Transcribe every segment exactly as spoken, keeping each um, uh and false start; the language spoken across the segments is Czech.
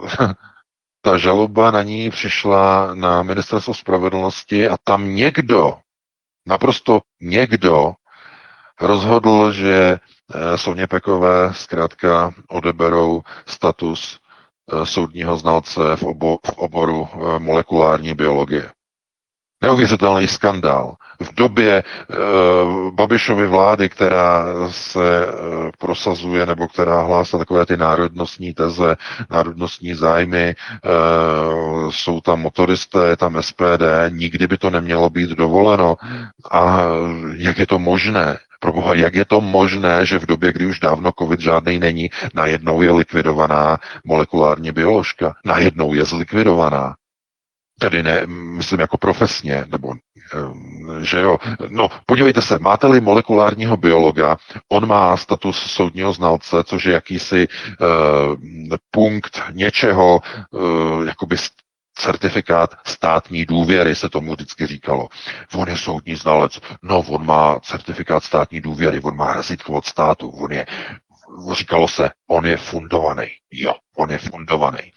ta žaloba na ní přišla na ministerstvo spravedlnosti a tam někdo, naprosto někdo, rozhodl, že Soně Pekové zkrátka odeberou status soudního znalce v, obo, v oboru molekulární biologie. Neuvěřitelný skandál. V době e, Babišovy vlády, která se e, prosazuje, nebo která hlásá takové ty národnostní teze, národnostní zájmy, e, jsou tam motoristé, je tam S P D, nikdy by to nemělo být dovoleno. A jak je to možné? Proboha, jak je to možné, že v době, kdy už dávno covid žádnej není, najednou je likvidovaná molekulární bioložka? Najednou je zlikvidovaná. Tedy ne, myslím jako profesně, nebo že jo. No, podívejte se, máte-li molekulárního biologa, on má status soudního znalce, což je jakýsi uh, punkt něčeho, uh, jakoby certifikát státní důvěry, se tomu vždycky říkalo. On je soudní znalec, no, on má certifikát státní důvěry, on má razítko od státu, on je, říkalo se, on je fundovaný. Jo, on je fundovaný. E,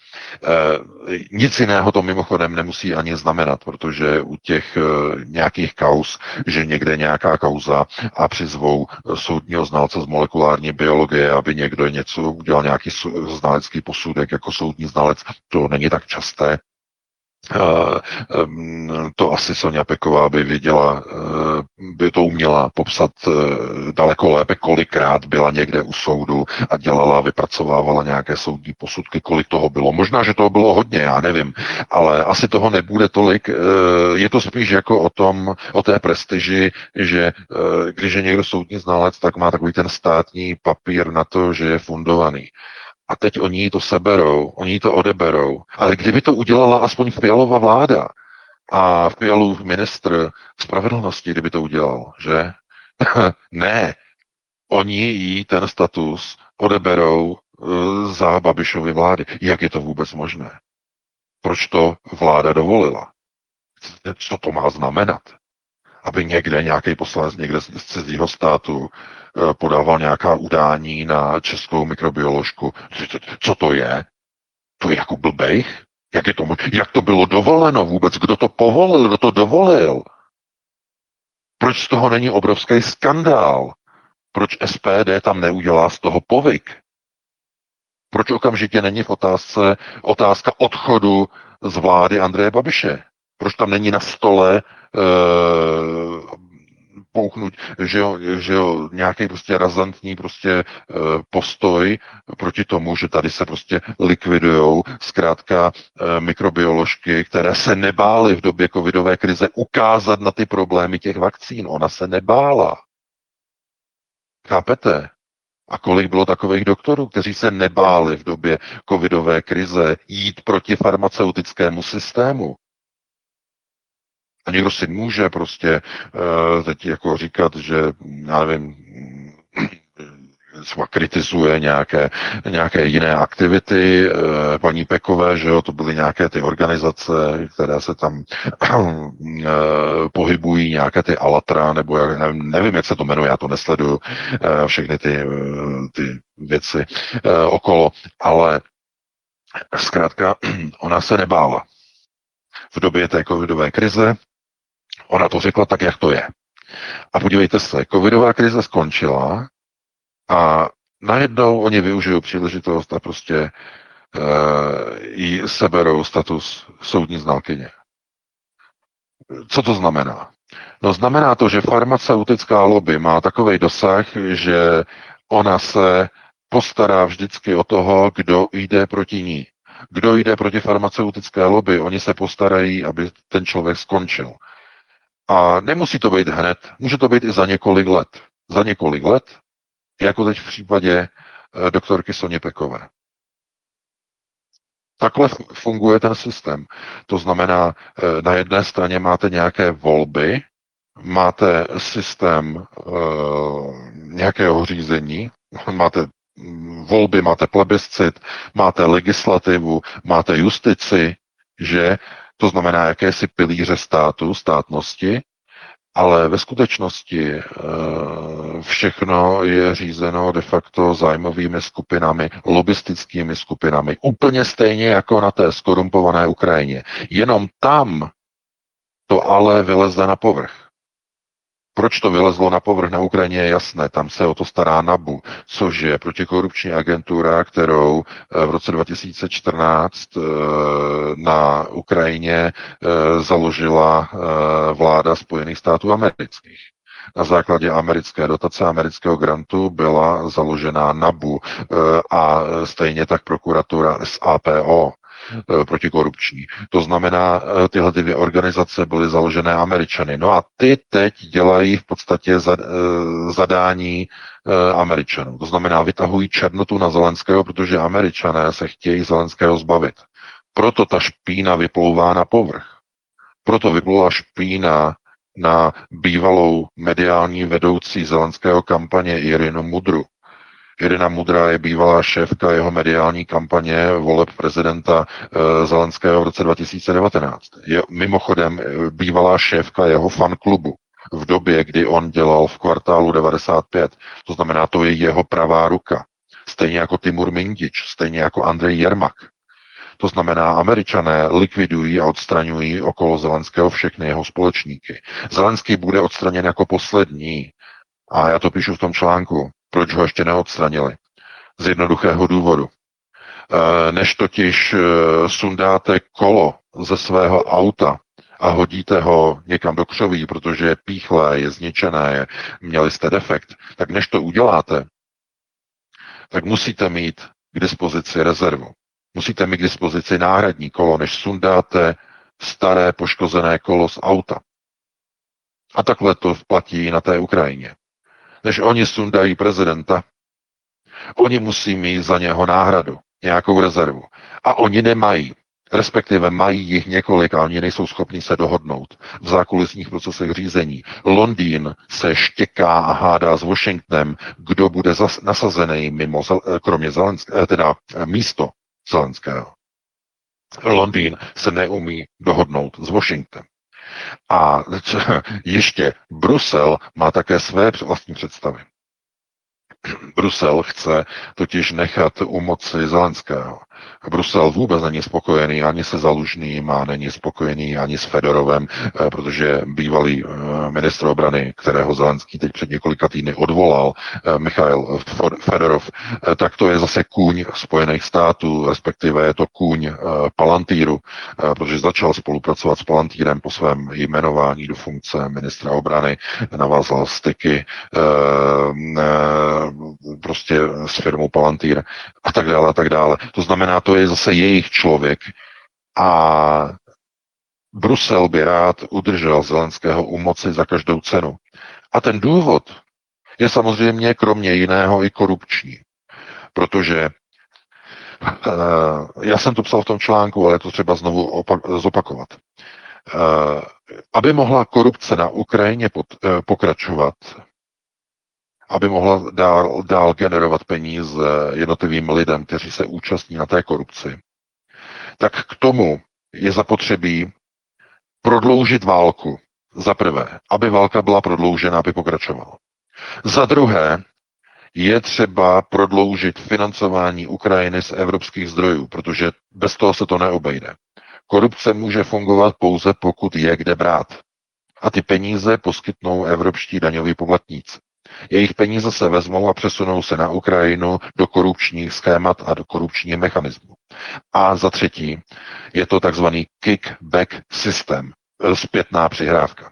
nic jiného to mimochodem nemusí ani znamenat, protože u těch e, nějakých kauz, že někde nějaká kauza a přizvou soudního znalce z molekulární biologie, aby někdo něco udělal, nějaký znalecký posudek jako soudní znalec, to není tak časté. Uh, um, to asi Soňa Peková by věděla, uh, by to uměla popsat uh, daleko lépe, kolikrát byla někde u soudu a dělala, vypracovávala nějaké soudní posudky, kolik toho bylo. Možná, že toho bylo hodně, já nevím, ale asi toho nebude tolik. Uh, je to spíš jako o tom, o té prestiži, že uh, když je někdo soudní znalec, tak má takový ten státní papír na to, že je fundovaný. A teď oni jí to seberou, oni jí to odeberou. Ale kdyby to udělala aspoň Fialova vláda a Fialův ministr spravedlnosti, kdyby to udělal, že? Ne. Oni jí ten status odeberou uh, za Babišovy vlády. Jak je to vůbec možné? Proč to vláda dovolila? Co to má znamenat? Aby někde nějaký poslanec někde z cizího státu podával nějaká udání na českou mikrobioložku. Co to je? To je jako blbejch? Jak, je to, jak to bylo dovoleno vůbec? Kdo to povolil? Kdo to dovolil? Proč z toho není obrovský skandál? Proč S P D tam neudělá z toho povyk? Proč okamžitě není v otázce otázka odchodu z vlády Andreje Babiše? Proč tam není na stole uh, pouknout, že jo, že jo, nějaký prostě razantní prostě uh, postoj proti tomu, že tady se prostě likvidujou zkrátka uh, mikrobioložky, které se nebály v době covidové krize ukázat na ty problémy těch vakcín. Ona se nebála. Chápete? A kolik bylo takových doktorů, kteří se nebáli v době covidové krize jít proti farmaceutickému systému? A někdo si může prostě uh, teď jako říkat, že, já nevím, třeba kritizuje nějaké, nějaké jiné aktivity uh, paní Pekové, že jo, to byly nějaké ty organizace, které se tam uh, pohybují, nějaké ty Alatra, nebo jak, nevím, nevím, jak se to jmenuje, já to nesleduju, uh, všechny ty, uh, ty věci uh, okolo, ale zkrátka ona se nebála. V době té covidové krize ona to řekla tak, jak to je. A podívejte se, covidová krize skončila a najednou oni využijou příležitost a prostě e, jí seberou status soudní znalkyně. Co to znamená? No znamená to, že farmaceutická lobby má takový dosah, že ona se postará vždycky o toho, kdo jde proti ní. Kdo jde proti farmaceutické lobby, oni se postarají, aby ten člověk skončil. A nemusí to být hned, může to být i za několik let. Za několik let, jako teď v případě e, doktorky Soni Pekové. Takhle funguje ten systém. To znamená, e, na jedné straně máte nějaké volby, máte systém e, nějakého řízení, máte volby, máte plebiscit, máte legislativu, máte justici, že to znamená jakési pilíře státu, státnosti Ale ve skutečnosti e, všechno je řízeno de facto zájmovými skupinami, lobistickými skupinami, úplně stejně jako na té skorumpované Ukrajině. Jenom tam to ale vyleze na povrch. Proč to vylezlo na povrch na Ukrajině je jasné, tam se o to stará NABU, což je protikorupční agentura, kterou v roce dva tisíce čtrnáct na Ukrajině založila vláda Spojených států amerických. Na základě americké dotace, amerického grantu byla založena NABU a stejně tak prokuratura S A P O protikorupční. To znamená, tyhle dvě organizace byly založené Američany. No a ty teď dělají v podstatě zadání Američanů. To znamená, vytahují černotu na Zelenského, protože Američané se chtějí Zelenského zbavit. Proto ta špína vyplouvá na povrch. Proto vyplula špína na bývalou mediální vedoucí Zelenského kampaně Irinu Mudru. Irina Mudra je bývalá šéfka jeho mediální kampaně voleb prezidenta e, Zelenského v roce dva tisíce devatenáct. Je mimochodem bývalá šéfka jeho fanklubu v době, kdy on dělal v kvartálu devadesát pět. To znamená, to je jeho pravá ruka. Stejně jako Timur Mindič, stejně jako Andrej Jermak. To znamená, Američané likvidují a odstraňují okolo Zelenského všechny jeho společníky. Zelenský bude odstraněn jako poslední. A já to píšu v tom článku. Proč ho ještě neodstranili? Z jednoduchého důvodu. Než totiž sundáte kolo ze svého auta a hodíte ho někam do křoví, protože je píchlé, je zničené, měli jste defekt, tak než to uděláte, tak musíte mít k dispozici rezervu. Musíte mít k dispozici náhradní kolo, než sundáte staré poškozené kolo z auta. A takhle to platí na té Ukrajině. Než oni sundají prezidenta, oni musí mít za něho náhradu, nějakou rezervu. A oni nemají, respektive mají jich několik a oni nejsou schopni se dohodnout v zákulisních procesech řízení. Londýn se štěká a hádá s Washingtonem, kdo bude zas, nasazený mimo, kromě Zelenského, teda místo Zelenského. Londýn se neumí dohodnout s Washingtonem. A ještě Brusel má také své vlastní představy. Brusel chce totiž nechat u moci Zelenského. Brusel vůbec není spokojený ani se Zalužným a není spokojený ani s Fedorovem, protože bývalý ministr obrany, kterého Zelenský teď před několika týdny odvolal, Michail Fedorov, tak to je zase kůň Spojených států, respektive je to kůň Palantíru, protože začal spolupracovat s Palantírem po svém jmenování do funkce ministra obrany, navázal styky prostě s firmou Palantír a tak dále a tak dále. To znamená, to je zase jejich člověk a Brusel by rád udržel Zelenského u moci za každou cenu. A ten důvod je samozřejmě kromě jiného i korupční, protože uh, já jsem to psal v tom článku, ale je to třeba znovu opak- zopakovat. Uh, aby mohla korupce na Ukrajině pod, uh, pokračovat, aby mohla dál, dál generovat peníze jednotlivým lidem, kteří se účastní na té korupci, tak k tomu je zapotřebí prodloužit válku. Za prvé, aby válka byla prodloužena, aby pokračovala. Za druhé, je třeba prodloužit financování Ukrajiny z evropských zdrojů, protože bez toho se to neobejde. Korupce může fungovat pouze, pokud je kde brát. A ty peníze poskytnou evropští daňoví poplatníci. Jejich peníze se vezmou a přesunou se na Ukrajinu do korupčních schémat a do korupčních mechanismů. A za třetí je to takzvaný kickback systém, zpětná přihrávka.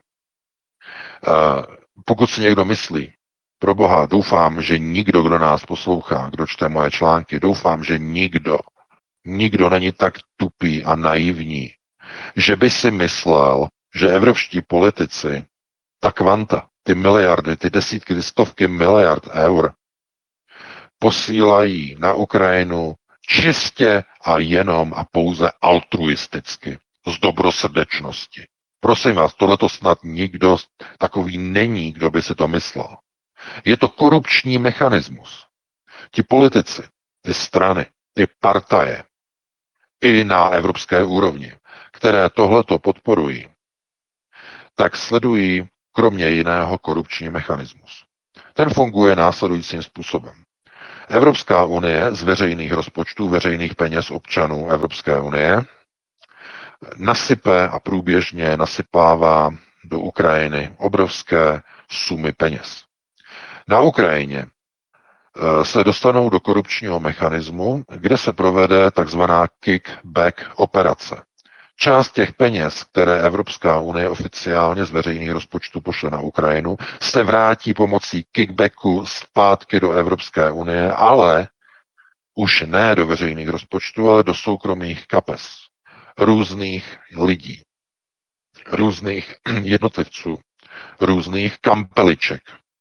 Pokud si někdo myslí, pro boha, doufám, že nikdo, kdo nás poslouchá, kdo čte moje články, doufám, že nikdo, nikdo není tak tupý a naivní, že by si myslel, že evropští politici, ta kvanta, ty miliardy, ty desítky, ty stovky miliard eur posílají na Ukrajinu čistě a jenom a pouze altruisticky, z dobrosrdečnosti. Prosím vás, tohleto snad nikdo takový není, kdo by si to myslel. Je to korupční mechanismus. Ti politici, ty strany, ty partaje, i na evropské úrovni, které tohleto podporují, tak sledují kromě jiného korupční mechanismus. Ten funguje následujícím způsobem. Evropská unie z veřejných rozpočtů, veřejných peněz občanů Evropské unie nasype a průběžně nasypává do Ukrajiny obrovské sumy peněz. Na Ukrajině se dostanou do korupčního mechanismu, kde se provede takzvaná kickback operace. Část těch peněz, které Evropská unie oficiálně z veřejných rozpočtů pošle na Ukrajinu, se vrátí pomocí kickbacku zpátky do Evropské unie, ale už ne do veřejných rozpočtů, ale do soukromých kapes různých lidí, různých jednotlivců, různých kampeliček.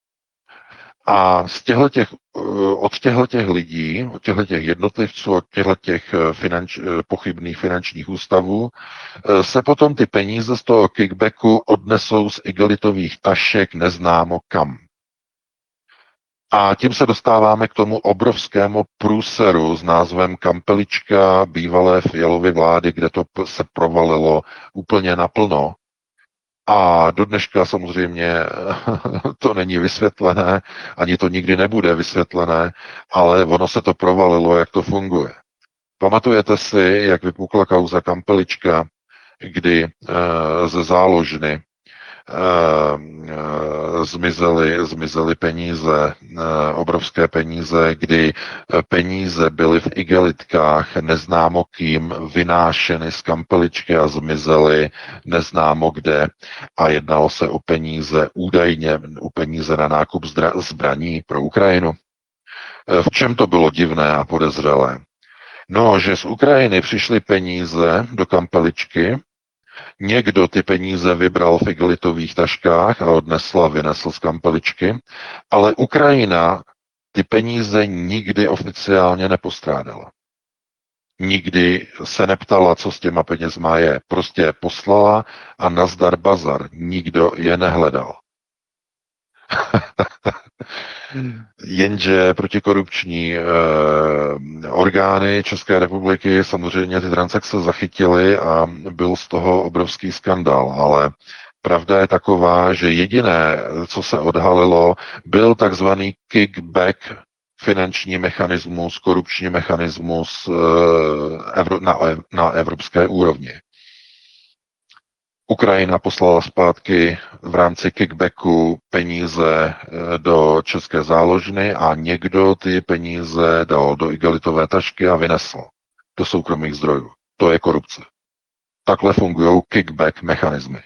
A z těchto, od těchto lidí, od těchto jednotlivců, od těchto finanč, pochybných finančních ústavů se potom ty peníze z toho kickbacku odnesou z igelitových tašek neznámo kam. A tím se dostáváme k tomu obrovskému průseru s názvem Kampelička bývalé Fialovy vlády, kde to se provalilo úplně naplno. A do dneška samozřejmě to není vysvětlené, ani to nikdy nebude vysvětlené, ale ono se to provalilo, jak to funguje. Pamatujete si, jak vypukla kauza Kampelička, kdy e, ze záložny e, e, zmizely, zmizely peníze, e, obrovské peníze, kdy peníze byly v igelitkách neznámo kým vynášeny z Kampeličky a zmizely neznámo kde a jednalo se o peníze, údajně o peníze na nákup zdra- zbraní pro Ukrajinu. E, v čem to bylo divné a podezřelé? No, že z Ukrajiny přišly peníze do Kampeličky, někdo ty peníze vybral v igelitových taškách a odnesl a vynesl z Kampeličky, ale Ukrajina ty peníze nikdy oficiálně nepostrádala. Nikdy se neptala, co s těma penězma je. Prostě je poslala a nazdar bazar. Nikdo je nehledal. Jenže protikorupční eh, orgány České republiky samozřejmě ty transakce zachytily a byl z toho obrovský skandál, ale pravda je taková, že jediné, co se odhalilo, byl takzvaný kickback finanční mechanismus, korupční mechanismus eh, na, na evropské úrovni. Ukrajina poslala zpátky v rámci kickbacku peníze do české záložny a někdo ty peníze dal do igelitové tašky a vynesl do soukromých zdrojů. To je korupce. Takhle fungují kickback mechanismy.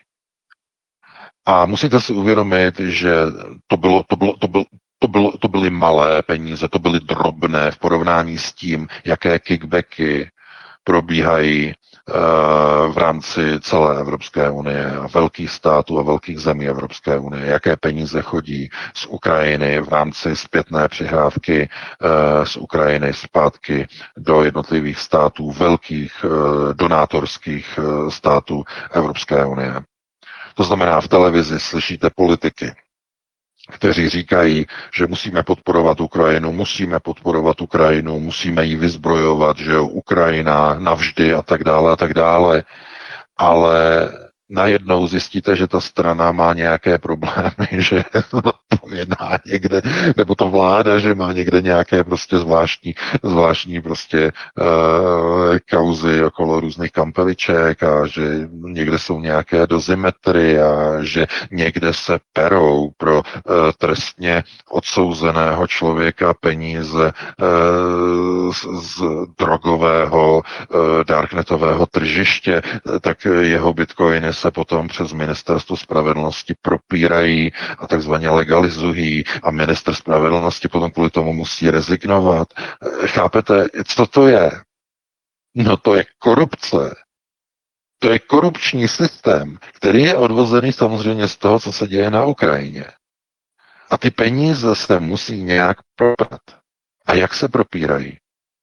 A musíte si uvědomit, že to, bylo, to, bylo, to, bylo, to, bylo, to byly malé peníze, to byly drobné v porovnání s tím, jaké kickbacky probíhají v rámci celé Evropské unie a velkých států a velkých zemí Evropské unie, jaké peníze chodí z Ukrajiny v rámci zpětné přihrávky z Ukrajiny zpátky do jednotlivých států, velkých donátorských států Evropské unie. To znamená, v televizi slyšíte politiky, kteří říkají, že musíme podporovat Ukrajinu, musíme podporovat Ukrajinu, musíme ji vyzbrojovat, že jo, Ukrajina navždy a tak dále a tak dále, ale najednou zjistíte, že ta strana má nějaké problémy, že to jedná někde, nebo ta vláda, že má někde nějaké prostě zvláštní, zvláštní prostě uh, kauzy okolo různých kampeliček a že někde jsou nějaké dozimetry a že někde se perou pro uh, trestně odsouzeného člověka peníze uh, z, z drogového uh, darknetového tržiště, tak jeho bitcoiny se potom přes ministerstvo spravedlnosti propírají a takzvaně legalizují a ministr spravedlnosti potom kvůli tomu musí rezignovat. Chápete, co to je? No to je korupce. To je korupční systém, který je odvozený samozřejmě z toho, co se děje na Ukrajině. A ty peníze se musí nějak proprat. A jak se propírají?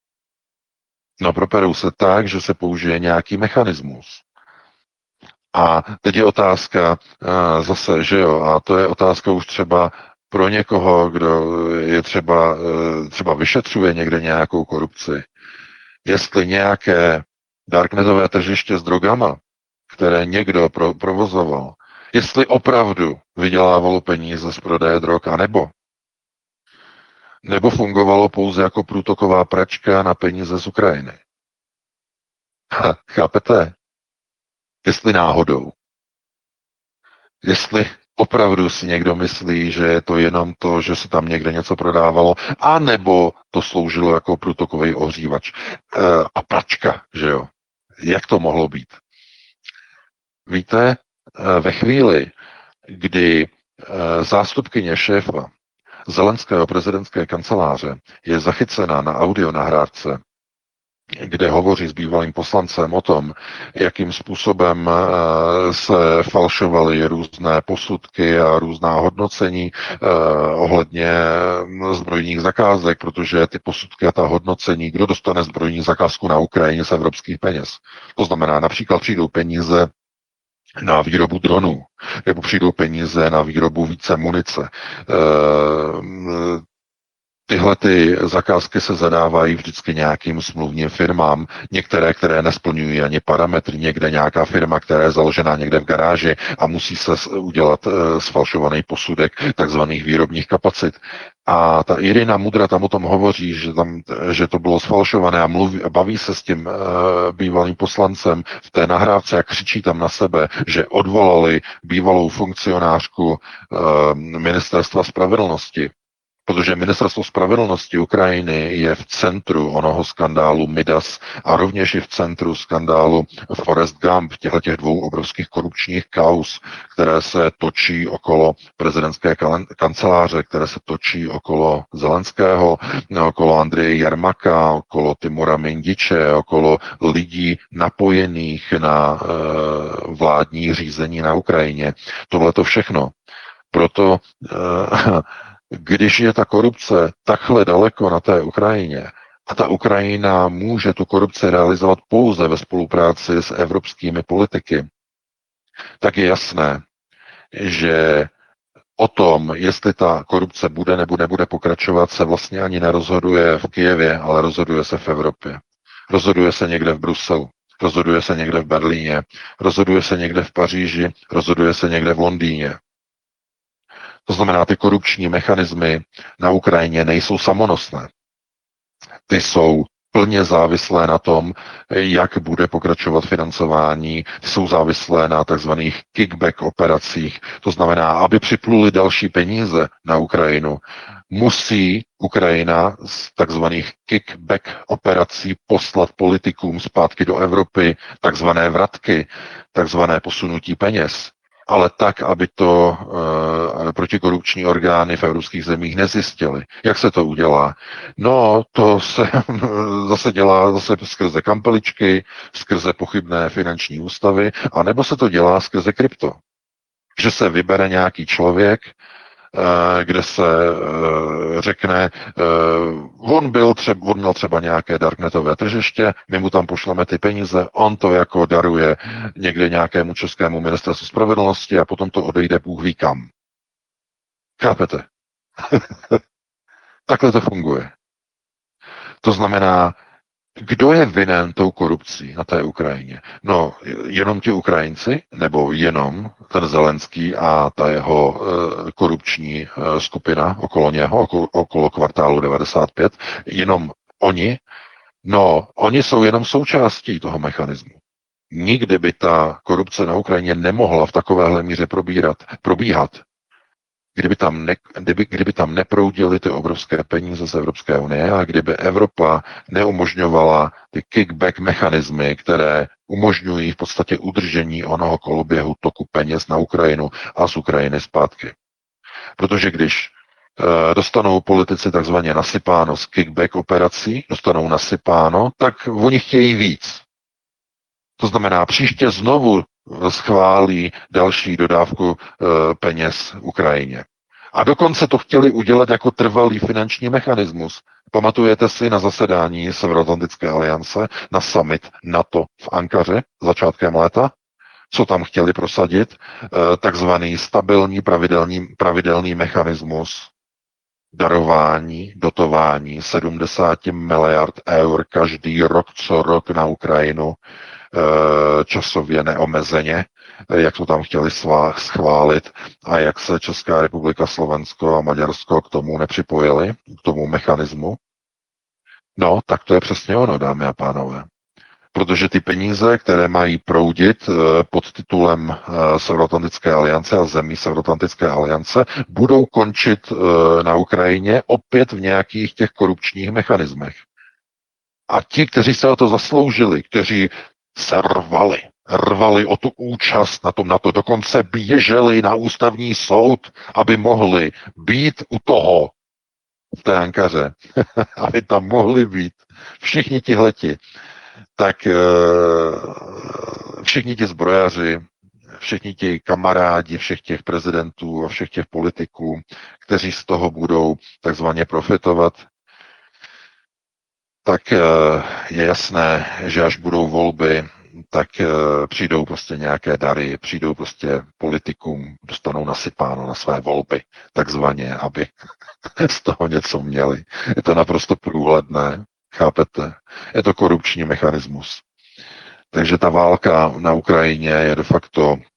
No properou se tak, že se použije nějaký mechanismus. A teď je otázka uh, zase, že jo, a to je otázka už třeba pro někoho, kdo je třeba, uh, třeba vyšetřuje někde nějakou korupci. Jestli nějaké darknetové tržiště s drogama, které někdo pro, provozoval, Jestli opravdu vydělávalo peníze z prodeje drog, anebo nebo fungovalo pouze jako průtoková pračka na peníze z Ukrajiny. Ha, chápete? Jestli náhodou. Jestli opravdu si někdo myslí, že je to jenom to, že se tam někde něco prodávalo, anebo to sloužilo jako průtokový ohřívač. E, a pračka, že jo? Jak to mohlo být? Víte, ve chvíli, kdy zástupkyně šéfa Zelenského prezidentské kanceláře je zachycena na audionahrávce, kde hovoří s bývalým poslancem o tom, jakým způsobem se falšovaly různé posudky a různá hodnocení eh, ohledně zbrojních zakázek, protože ty posudky a ta hodnocení, kdo dostane zbrojní zakázku na Ukrajině z evropských peněz. To znamená, například přijdou peníze na výrobu dronů, nebo přijdou peníze na výrobu více munice. E, tyhle ty zakázky se zadávají vždycky nějakým smluvním firmám, některé, které nesplňují ani parametry, někde nějaká firma, která je založená někde v garáži a musí se udělat e, sfalšovaný posudek takzvaných výrobních kapacit. A ta Irina Mudra tam o tom hovoří, že, tam, že to bylo sfalšované a mluví, baví se s tím e, bývalým poslancem v té nahrávce a křičí tam na sebe, že odvolali bývalou funkcionářku e, ministerstva spravedlnosti, protože ministerstvo spravedlnosti Ukrajiny je v centru onoho skandálu Midas a rovněž je v centru skandálu Forrest Gump, těchto těch dvou obrovských korupčních kauz, které se točí okolo prezidentské kanceláře, které se točí okolo Zelenského, okolo Andreje Jermaka, okolo Timura Mindiče, okolo lidí napojených na e, vládní řízení na Ukrajině. Tohle to všechno. Proto e, když je ta korupce takhle daleko na té Ukrajině a ta Ukrajina může tu korupci realizovat pouze ve spolupráci s evropskými politiky, tak je jasné, že o tom, jestli ta korupce bude nebo nebude pokračovat, se vlastně ani nerozhoduje v Kyjevě, ale rozhoduje se v Evropě. Rozhoduje se někde v Bruselu, rozhoduje se někde v Berlíně, rozhoduje se někde v Paříži, rozhoduje se někde v Londýně. To znamená, ty korupční mechanismy na Ukrajině nejsou samonosné. Ty jsou plně závislé na tom, jak bude pokračovat financování, ty jsou závislé na takzvaných kickback operacích. To znamená, aby připluly další peníze na Ukrajinu, musí Ukrajina z takzvaných kickback operací poslat politikům zpátky do Evropy takzvané vratky, takzvané posunutí peněz, ale tak, aby to e, protikorupční orgány v evropských zemích nezjistily. Jak se to udělá? No, to se zase dělá zase skrze kampeličky, skrze pochybné finanční ústavy, anebo se to dělá skrze krypto. Že se vybere nějaký člověk, kde se řekne, on, byl třeba, on měl třeba nějaké darknetové tržiště, my mu tam pošleme ty peníze, on to jako daruje někde nějakému českému ministerstvu spravedlnosti a potom to odejde Bůh ví kam. Chápete? Takhle to funguje. To znamená, kdo je vinen tou korupcí na té Ukrajině? No, jenom ti Ukrajinci, nebo jenom ten Zelenský a ta jeho e, korupční e, skupina okolo něho, okolo, okolo kvartálu devadesát pět, jenom oni? No, oni jsou jenom součástí toho mechanismu. Nikdy by ta korupce na Ukrajině nemohla v takovéhle míře probírat, probíhat, kdyby tam, ne, kdyby, kdyby tam neproudily ty obrovské peníze z Evropské unie a kdyby Evropa neumožňovala ty kickback mechanismy, které umožňují v podstatě udržení onoho koloběhu toku peněz na Ukrajinu a z Ukrajiny zpátky. Protože když e, dostanou politici takzvaně nasypáno z kickback operací, dostanou nasypáno, tak oni chtějí víc. To znamená, příště znovu schválí další dodávku e, peněz Ukrajině. A dokonce to chtěli udělat jako trvalý finanční mechanismus. Pamatujete si na zasedání Severoatlantické aliance, na summit NATO v Ankaře začátkem léta? Co tam chtěli prosadit? E, takzvaný stabilní pravidelný, pravidelný mechanismus darování, dotování sedmdesát miliard eur každý rok, co rok na Ukrajinu, časově neomezeně, jak to tam chtěli schválit a jak se Česká republika, Slovensko a Maďarsko k tomu nepřipojili, k tomu mechanismu. No, tak to je přesně ono, dámy a pánové. Protože ty peníze, které mají proudit pod titulem Severoatlantické aliance a zemí Severoatlantické aliance, budou končit na Ukrajině opět v nějakých těch korupčních mechanismech. A ti, kteří se o to zasloužili, kteří se rvali, rvali o tu účast na tom, na to, dokonce běželi na ústavní soud, aby mohli být u toho, v té Ankaře, aby tam mohli být všichni tihleti, tak všichni ti zbrojaři, všichni ti kamarádi všech těch prezidentů a všech těch politiků, kteří z toho budou takzvaně profitovat, tak je jasné, že až budou volby, tak přijdou prostě nějaké dary, přijdou prostě politikům, dostanou nasypáno na své volby, takzvaně, aby z toho něco měli. Je to naprosto průhledné, chápete? Je to korupční mechanismus. Takže ta válka na Ukrajině je de facto uh,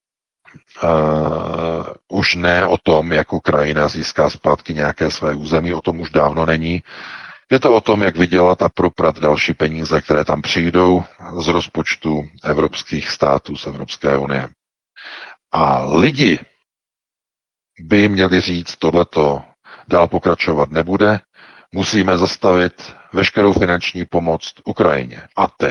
už ne o tom, jak Ukrajina získá zpátky nějaké své území, o tom už dávno není. Je to o tom, jak vydělat a proprat další peníze, které tam přijdou z rozpočtu evropských států, z Evropské unie. A lidi by měli říct, tohleto dál pokračovat nebude, musíme zastavit veškerou finanční pomoc Ukrajině. A teď.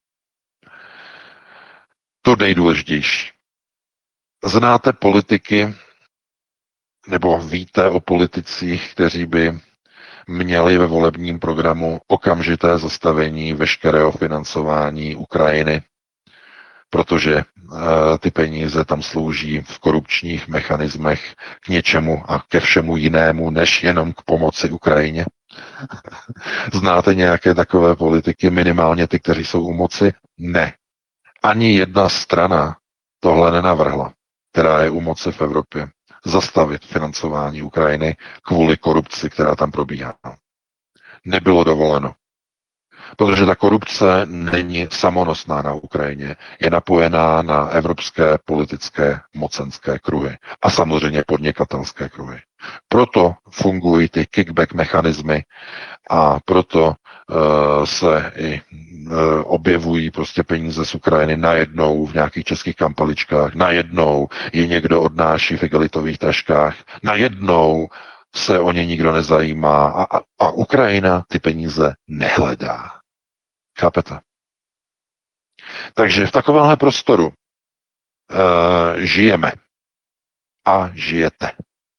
To nejdůležitější. Znáte politiky, nebo víte o politicích, kteří by měli ve volebním programu okamžité zastavení veškerého financování Ukrajiny, protože e, ty peníze tam slouží v korupčních mechanismech k něčemu a ke všemu jinému, než jenom k pomoci Ukrajině. Znáte nějaké takové politiky, minimálně ty, kteří jsou u moci? Ne. Ani jedna strana tohle nenavrhla, která je u moci v Evropě, zastavit financování Ukrajiny kvůli korupci, která tam probíhá. Nebylo dovoleno. Protože ta korupce není samonosná na Ukrajině, je napojená na evropské politické mocenské kruhy a samozřejmě podnikatelské kruhy. Proto fungují ty kickback mechanismy a proto uh, se i uh, objevují prostě peníze z Ukrajiny najednou v nějakých českých kampaličkách, najednou je někdo odnáší v igelitových taškách, najednou se o ně nikdo nezajímá a, a, a Ukrajina ty peníze nehledá. Chápete? Takže v takovémhle prostoru uh, žijeme a žijete.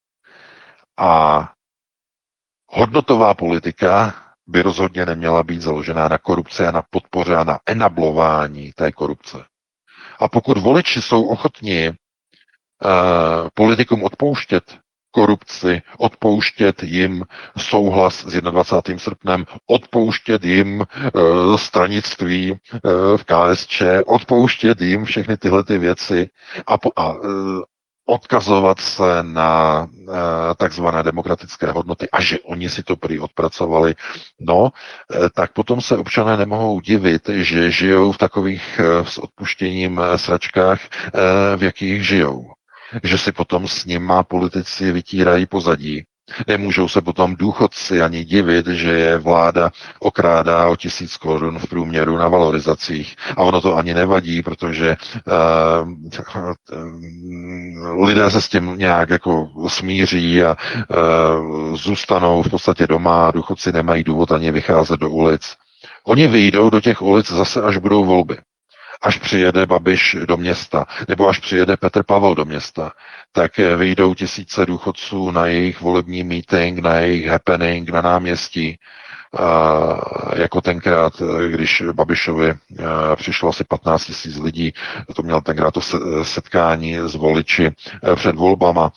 A hodnotová politika by rozhodně neměla být založená na korupci a na podpoře a na enablování té korupce. A pokud voliči jsou ochotní uh, politikům odpouštět korupci, odpouštět jim souhlas s dvacátým prvním srpnem, odpouštět jim uh, stranictví uh, v K S Č, odpouštět jim všechny tyhle ty věci a, po, a uh, odkazovat se na uh, takzvané demokratické hodnoty a že oni si to prý odpracovali, no, uh, tak potom se občané nemohou divit, že žijou v takových uh, s odpuštěním uh, sračkách, uh, v jakých žijou. Že si potom s nima politici vytírají pozadí. Nemůžou se potom důchodci ani divit, že je vláda okrádá o tisíc korun v průměru na valorizacích. A ono to ani nevadí, protože uh, uh, lidé se s tím nějak jako smíří a uh, zůstanou v podstatě doma a důchodci nemají důvod ani vycházet do ulic. Oni vyjdou do těch ulic zase, až budou volby. Až přijede Babiš do města, nebo až přijede Petr Pavel do města, tak vyjdou tisíce důchodců na jejich volební meeting, na jejich happening na náměstí, jako tenkrát, když Babišovi přišlo asi patnáct tisíc lidí, to měl tenkrát to setkání s voliči před volbama.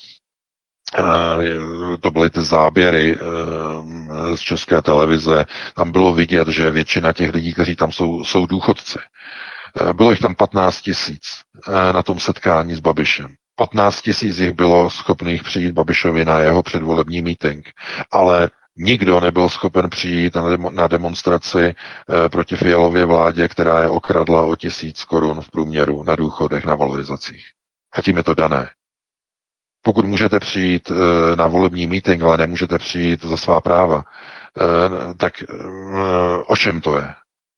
To byly ty záběry z České televize. Tam bylo vidět, že většina těch lidí, kteří tam jsou, jsou důchodci. Bylo jich tam patnáct tisíc na tom setkání s Babišem. patnáct tisíc jich bylo schopných přijít Babišovi na jeho předvolební meeting, ale nikdo nebyl schopen přijít na, demo, na demonstraci eh, proti Fialově vládě, která je okradla o tisíc korun v průměru na důchodech, na valorizacích. A tím je to dané. Pokud můžete přijít eh, na volební meeting, ale nemůžete přijít za svá práva, eh, tak eh, o čem to je?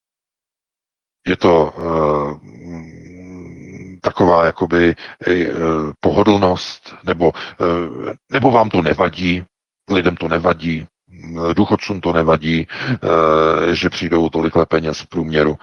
Je to uh, taková jakoby uh, pohodlnost, nebo, uh, nebo vám to nevadí, lidem to nevadí, důchodcům to nevadí, uh, že přijdou tolikle peněz v průměru.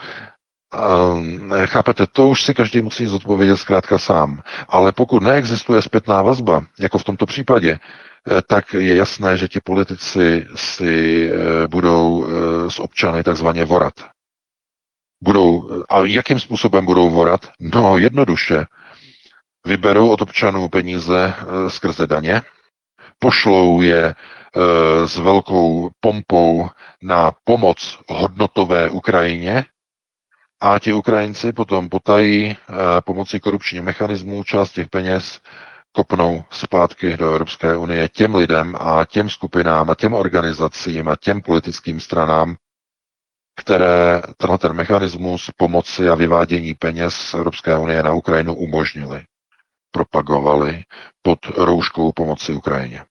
Uh, chápete, to už si každý musí zodpovědět zkrátka sám. Ale pokud neexistuje zpětná vazba, jako v tomto případě, tak je jasné, že ti politici si uh, budou uh, s občany takzvaně vorat. Budou, a jakým způsobem budou vorat? No, jednoduše. Vyberou od občanů peníze e, skrze daně, pošlou je e, s velkou pompou na pomoc hodnotové Ukrajině a ti Ukrajinci potom potají e, pomocí korupčních mechanismů část těch peněz kopnou zpátky do Evropské unie těm lidem a těm skupinám a těm organizacím a těm politickým stranám, které tenhle ten mechanismus pomoci a vyvádění peněz z Evropské unie na Ukrajinu umožnili, propagovali pod rouškou pomoci Ukrajině.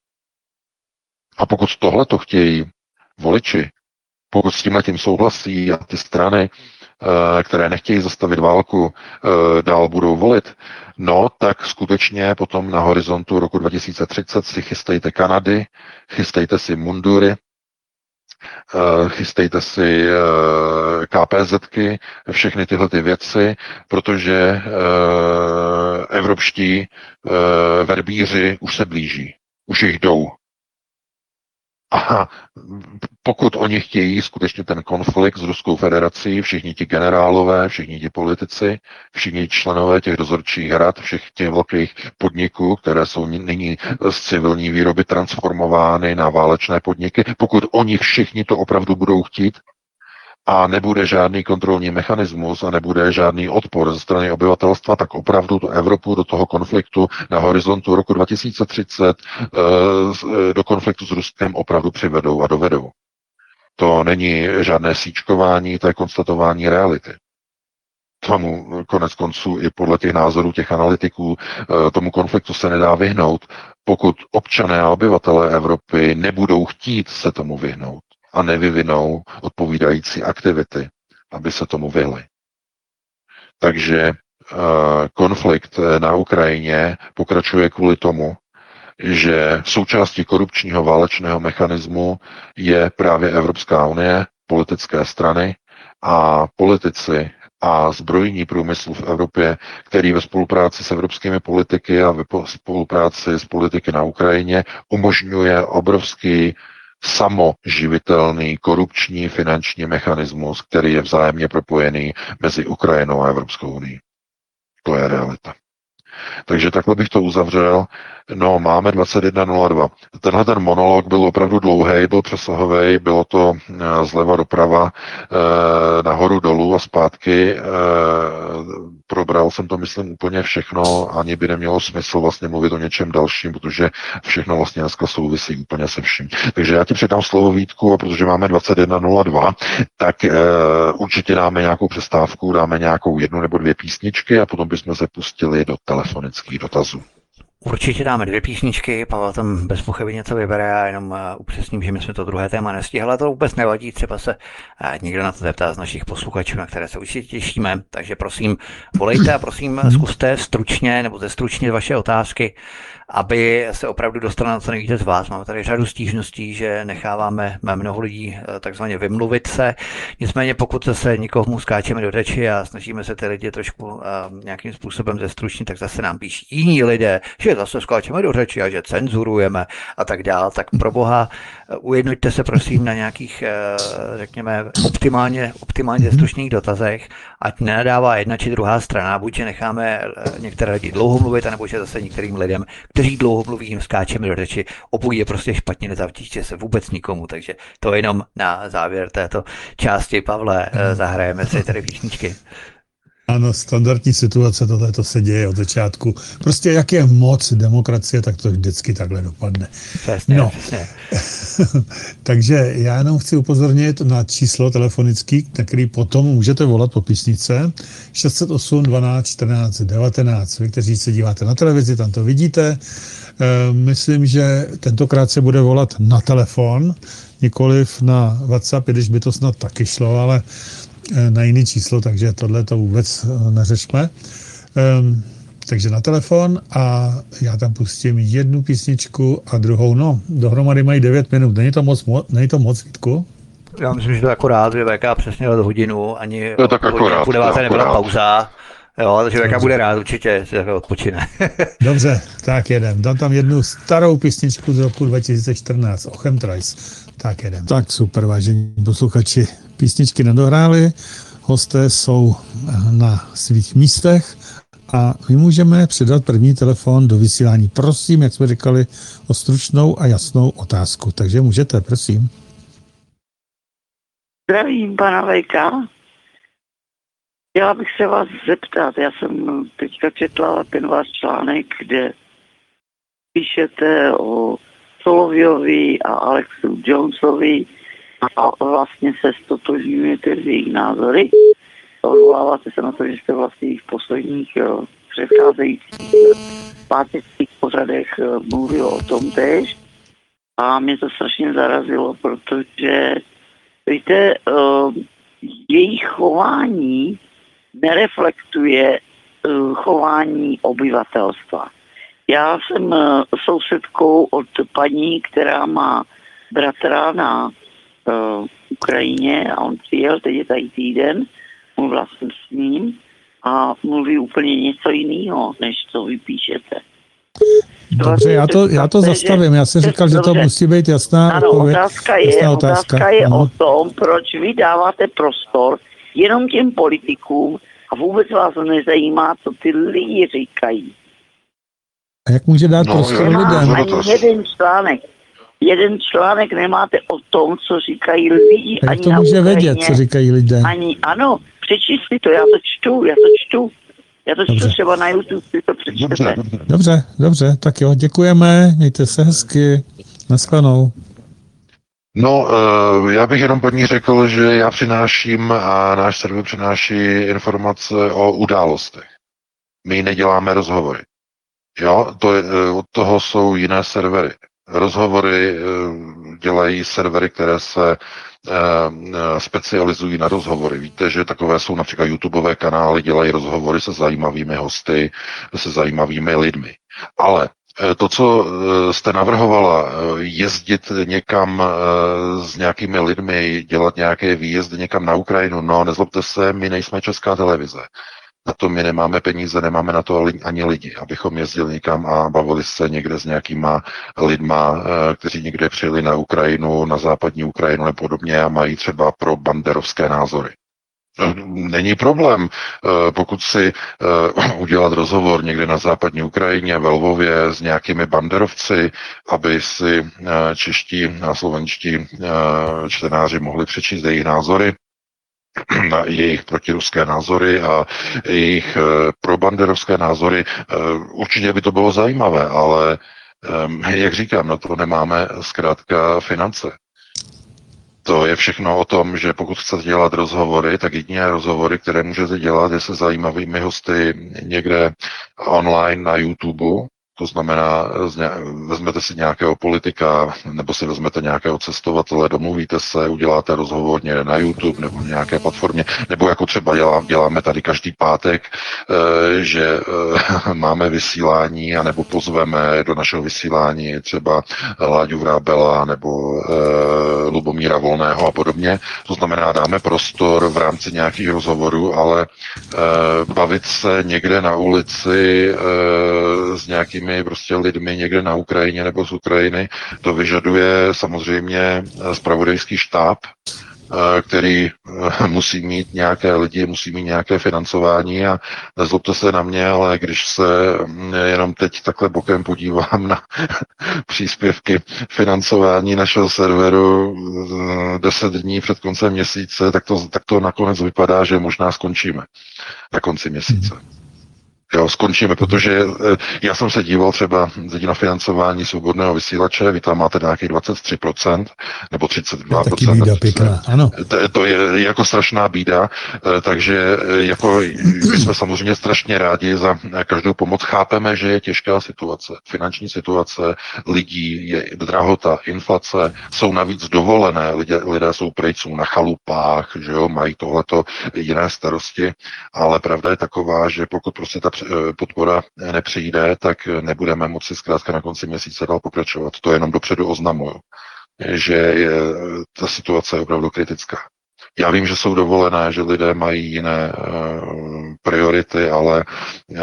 A pokud tohle to chtějí voliči, pokud s tímhle tím souhlasí a ty strany, které nechtějí zastavit válku, dál budou volit, no tak skutečně potom na horizontu roku dva tisíce třicet si chystejte Kanady, chystejte si mundury, chystejte si KPZky, všechny tyhle ty věci, protože evropští verbíři už se blíží, už jich jdou. A pokud oni chtějí skutečně ten konflikt s Ruskou federací, všichni ti generálové, všichni ti politici, všichni členové těch dozorčích rad, všech těch velkých podniků, které jsou nyní z civilní výroby transformovány na válečné podniky, pokud oni všichni to opravdu budou chtít, a nebude žádný kontrolní mechanismus a nebude žádný odpor ze strany obyvatelstva, tak opravdu tu Evropu do toho konfliktu na horizontu roku dva tisíce třicet do konfliktu s Ruskem opravdu přivedou a dovedou. To není žádné síčkování, to je konstatování reality. Tomu konec konců i podle těch názorů těch analytiků tomu konfliktu se nedá vyhnout, pokud občané a obyvatelé Evropy nebudou chtít se tomu vyhnout a nevyvinou odpovídající aktivity, aby se tomu vyhli. Takže uh, konflikt na Ukrajině pokračuje kvůli tomu, že součástí korupčního válečného mechanismu je právě Evropská unie, politické strany a politici a zbrojní průmysl v Evropě, který ve spolupráci s evropskými politiky a ve spolupráci s politiky na Ukrajině umožňuje obrovský samoživitelný korupční finanční mechanismus, který je vzájemně propojený mezi Ukrajinou a Evropskou unii. To je realita. Takže takhle bych to uzavřel. No, máme dvacet jedna nula dva. Tenhle ten monolog byl opravdu dlouhý, byl přesahový, bylo to zleva doprava, nahoru dolů a zpátky. Probral jsem to, myslím, úplně všechno, ani by nemělo smysl vlastně mluvit o něčem dalším, protože všechno vlastně dneska souvisí úplně se vším. Takže já ti předám slovo, Vítku, a protože máme dvacet jedna nula dva, tak určitě dáme nějakou přestávku, dáme nějakou jednu nebo dvě písničky a potom bychom se pustili do telefonických dotazů. Určitě dáme dvě písničky, Pavel tam bez pochyby něco vybere a jenom upřesním, že my jsme to druhé téma nestihli, ale to vůbec nevadí, třeba se někdo na to zeptá z našich posluchačů, na které se určitě těšíme, takže prosím, volejte a prosím zkuste stručně nebo zestručnit vaše otázky, aby se opravdu dostala na co nejvíce z vás. Máme tady řadu stížností, že necháváme mnoho lidí takzvaně vymluvit se. Nicméně pokud se někomu skáčeme do řeči a snažíme se ty lidi trošku uh, nějakým způsobem zestručnit, tak zase nám píší jiní lidé, že zase skáčeme do řeči a že cenzurujeme a tak dál. Tak pro boha ujednoťte se prosím na nějakých, uh, řekněme, optimálně, optimálně zestručných dotazech, ať nenadává jedna či druhá strana, buď že necháme některé lidi dlouho mluvit, anebo že zase některým lidem, kteří dlouho mluví, jim skáčeme do řeči, obojí je prostě špatně, nezavtíšte se vůbec nikomu, takže to jenom na závěr této části. Pavle, zahrajeme si tady písničky. Ano, standardní situace, tohle to se děje od začátku. Prostě jak je moc demokracie, tak to vždycky takhle dopadne. Přesně, No, přesně. takže já jenom chci upozornit na číslo telefonický, na který potom můžete volat po písničce šest set osm dvanáct čtrnáct devatenáct. Vy, kteří se díváte na televizi, tam to vidíte. E, myslím, že tentokrát se bude volat na telefon, nikoliv na WhatsApp, když by to snad taky šlo, ale na jiný číslo, takže tohle to vůbec neřešme. Um, takže na telefon a já tam pustím jednu písničku a druhou, no, dohromady mají devět minut. Není to moc, mo- není to moc, Vítku? Já myslím, že to je akorát, že V K přesně do hodinu, ani To je tak akorát, půl to je deváté nebyla akorát. pauza. Jo, takže V K Dobře. bude rád určitě, si takhle odpočine. Dobře, tak jedem. Dám tam jednu starou písničku z roku dva tisíce čtrnáct, Ochemtrace. Tak jedem. Tak super, vážení posluchači. Písničky nedohráli, hosté jsou na svých místech a my můžeme předat první telefon do vysílání. Prosím, jak jsme říkali, o stručnou a jasnou otázku. Takže můžete, prosím. Zdravím, pana Vejka. Chtěla bych se vás zeptat, já jsem teďka četla ten váš článek, kde píšete o Soloviovi a Alexu Jonesovi a vlastně se stotožňujete s jejich názory. Odvoláváte se na to, že jste vlastně v posledních jo, předcházejících pátečních pořadech mluvil o tom též. A mě to strašně zarazilo, protože víte, uh, jejich chování nereflektuje uh, chování obyvatelstva. Já jsem uh, sousedkou od paní, která má bratra na uh, Ukrajině a on přijel, teď je tady týden, mluvila jsem s ním a mluví úplně něco jiného, než co vy píšete. Dobře, já to, já to zastavím. Já jsem říkal, že to Dobře. musí být jasná Ano, odpověď. otázka je, jasná otázka. otázka. je Ano. o tom, proč vy dáváte prostor jenom těm politikům a vůbec vás nezajímá, co ty lidi říkají. A jak může dát No, prostor já- lidem? Nemá lidem. ani jeden článek. Jeden článek nemáte o tom, co říkají lidi, A jak ani to na může Ukrajině, vědět, co říkají lidé? ani, ano, přečíst si to, já to čtu, já to čtu. Já to čtu Dobře. třeba na YouTube, si to přečtete. Dobře, dobře. Dobře, dobře, tak jo, děkujeme, mějte se hezky, nashledanou. No, eh, já bych jenom pod ní řekl, že já přináším a náš server přináší informace o událostech. My neděláme rozhovory. Jo, to je, eh, od toho jsou jiné servery. Rozhovory eh, dělají servery, které se eh, eh, specializují na rozhovory. Víte, že takové jsou například YouTubeové kanály, dělají rozhovory se zajímavými hosty, se zajímavými lidmi. Ale eh, to, co eh, jste navrhovala, eh, jezdit někam eh, s nějakými lidmi, dělat nějaké výjezdy někam na Ukrajinu, no nezlobte se, my nejsme Česká televize. Na to my nemáme peníze, nemáme na to ani lidi, abychom jezdili někam a bavili se někde s nějakýma lidma, eh, kteří někde přijeli na Ukrajinu, na západní Ukrajinu nebo podobně a mají třeba pro banderovské názory. Není problém, eh, pokud si eh, udělat rozhovor někde na západní Ukrajině, ve Lvově s nějakými banderovci, aby si eh, čeští a slovenští eh, čtenáři mohli přečíst jejich názory, na jejich protiruské názory a jejich e, probanderovské názory. E, určitě by to bylo zajímavé, ale e, jak říkám, na to nemáme zkrátka finance. To je všechno o tom, že pokud chcete dělat rozhovory, tak jediné rozhovory, které můžete dělat, je se zajímavými hosty někde online na YouTube. To znamená, vezmete si nějakého politika, nebo si vezmete nějakého cestovatele, domluvíte se, uděláte rozhovor někde na YouTube nebo nějaké platformě, nebo jako třeba dělá, děláme tady každý pátek, že máme vysílání, anebo pozveme do našeho vysílání třeba Láďu Vrábela nebo Lubomíra Volného a podobně. To znamená, dáme prostor v rámci nějakých rozhovorů, ale bavit se někde na ulici s nějakými prostě lidmi někde na Ukrajině nebo z Ukrajiny, to vyžaduje samozřejmě zpravodajský štáb, který musí mít nějaké lidi, musí mít nějaké financování a nezlobte se na mě, ale když se jenom teď takhle bokem podívám na příspěvky financování našeho serveru deset dní před koncem měsíce, tak to, tak to nakonec vypadá, že možná skončíme na konci měsíce. Jo, skončíme, protože já jsem se díval třeba na financování svobodného vysílače, vy tam máte nějakých dvacet tři procent nebo třicet dva procent. Taky bída pěkná, ano. To, to je jako strašná bída, takže jako my jsme samozřejmě strašně rádi za každou pomoc. Chápeme, že je těžká situace, finanční situace lidí, je drahota, inflace, jsou navíc dovolené, lidé, lidé jsou pryč, jsou na chalupách, že jo, mají tohleto jiné starosti, ale pravda je taková, že pokud prostě ta podpora nepřijde, tak nebudeme moci zkrátka na konci měsíce dál pokračovat. To jenom dopředu oznamuju, že je, ta situace je opravdu kritická. Já vím, že jsou dovolené, že lidé mají jiné uh, priority, ale uh,